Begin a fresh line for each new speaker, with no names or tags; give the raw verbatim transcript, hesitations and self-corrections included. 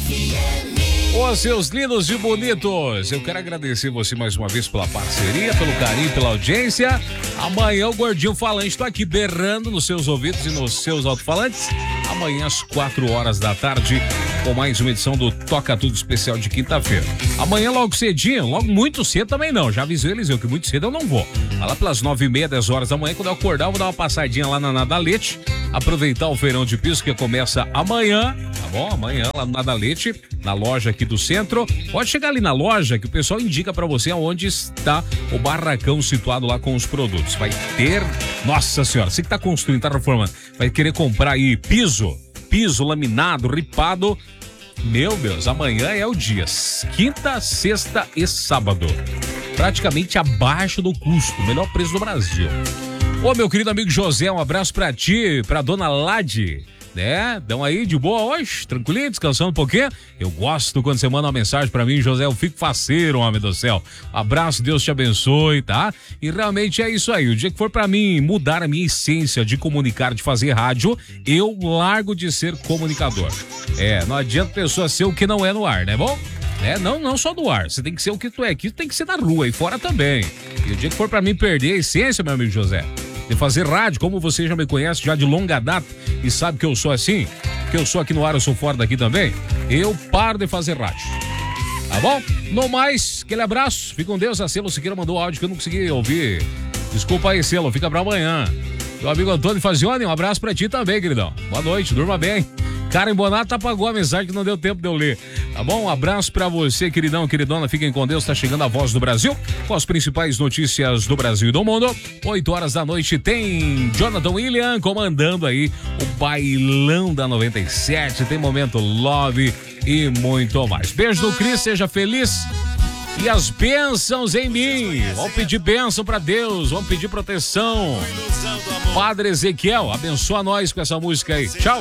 Ô, seus lindos e bonitos, eu quero agradecer você mais uma vez pela parceria, pelo carinho, pela audiência. Amanhã o Gordinho Falante, estou aqui berrando nos seus ouvidos e nos seus alto-falantes. Amanhã às quatro horas da tarde, com mais uma edição do Toca Tudo especial de quinta-feira. Amanhã logo cedinho, logo muito cedo também não, já avisei eles eu que muito cedo eu não vou. Lá pelas nove e meia, dez horas da manhã, quando eu acordar eu vou dar uma passadinha lá na Nadalete, aproveitar o feirão de piso que começa amanhã, tá bom? Amanhã lá no Nadalete, na loja aqui do centro. Pode chegar ali na loja que o pessoal indica pra você aonde está o barracão situado lá com os produtos. Vai ter, nossa senhora, você que tá construindo, tá reformando, vai querer comprar aí piso, piso laminado, ripado. Meu Deus, amanhã é o dia, quinta, sexta e sábado, praticamente abaixo do custo, melhor preço do Brasil. Ô, meu querido amigo José, um abraço pra ti, pra dona Lade, né? Dão aí de boa hoje, tranquilinho, descansando um pouquinho. Eu gosto quando você manda uma mensagem pra mim, José, eu fico faceiro, homem do céu. Abraço, Deus te abençoe, tá? E realmente é isso aí, o dia que for pra mim mudar a minha essência de comunicar, de fazer rádio, eu largo de ser comunicador. É, não adianta a pessoa ser o que não é no ar, né, bom? É, não, não só do ar, você tem que ser o que tu é aqui, tu tem que ser na rua e fora também. E o dia que for pra mim perder a essência, meu amigo José, de fazer rádio, como você já me conhece já de longa data e sabe que eu sou assim, que eu sou aqui no ar, eu sou fora daqui também, eu paro de fazer rádio. Tá bom? No mais, aquele abraço, fica com Deus. A Celo Siqueira mandou áudio que eu não consegui ouvir. Desculpa aí, Celo, fica pra amanhã. Meu amigo Antônio Fazione, um abraço pra ti também, queridão. Boa noite, durma bem. Karen Bonato apagou a mensagem que não deu tempo de eu ler. Tá bom? Um abraço pra você, queridão, queridona. Fiquem com Deus. Tá chegando a Voz do Brasil com as principais notícias do Brasil e do mundo. oito horas da noite tem Jonathan William comandando aí o bailão da noventa e sete. Tem momento love e muito mais. Beijo do Cris, seja feliz. E as bênçãos em mim. Vamos pedir bênção pra Deus. Vamos pedir proteção. Padre Ezequiel, abençoa nós com essa música aí. Tchau.